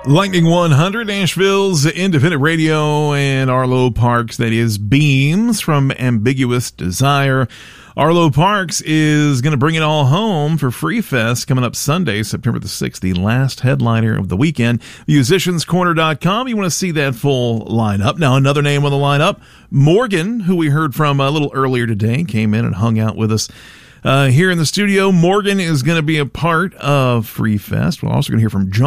Lightning 100, Asheville's independent radio, and Arlo Parks, that is Beams from Ambiguous Desire. Arlo Parks is going to bring it all home for Free Fest coming up Sunday, September the 6th, the last headliner of the weekend. MusiciansCorner.com. You want to see that full lineup. Now, another name on the lineup, Morgan, who we heard from a little earlier today, came in and hung out with us here in the studio. Morgan is going to be a part of Free Fest. We're also going to hear from John